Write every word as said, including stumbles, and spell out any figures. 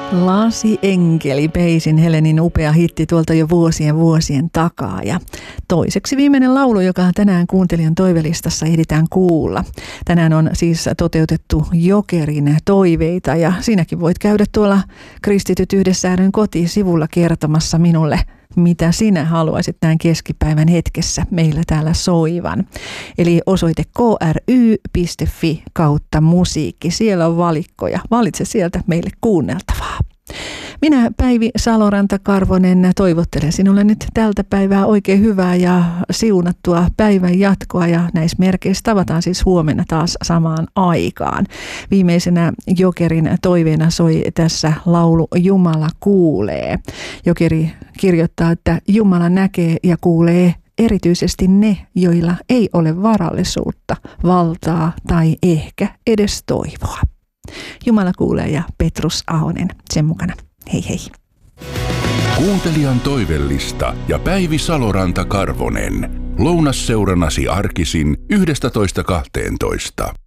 Lasi Enkeli, Peisin Helenin upea hitti tuolta jo vuosien vuosien takaa. Ja toiseksi viimeinen laulu, joka tänään kuuntelijan toivelistassa ehditään kuulla. Tänään on siis toteutettu Jokerin toiveita ja sinäkin voit käydä tuolla Kristityt yhdessä ryn kotisivulla kertomassa minulle, mitä sinä haluaisit näin keskipäivän hetkessä meillä täällä soivan. Eli osoite k r y piste f i kautta musiikki. Siellä on valikkoja. Valitse sieltä meille kuunneltavaa. Minä Päivi Saloranta-Karvonen toivottelen sinulle nyt tältä päivää oikein hyvää ja siunattua päivän jatkoa ja näissä merkeissä tavataan siis huomenna taas samaan aikaan. Viimeisenä Jokerin toiveena soi tässä laulu Jumala kuulee. Jokeri kirjoittaa, että Jumala näkee ja kuulee erityisesti ne, joilla ei ole varallisuutta, valtaa tai ehkä edes toivoa. Jumala kuulee ja Petrus Ahonen sen mukana. Hei hei. Kuuntelijan toivellista ja Päivi Saloranta-Karvonen. Lounasseurannasi arkisin yhdestätoista kahteentoista.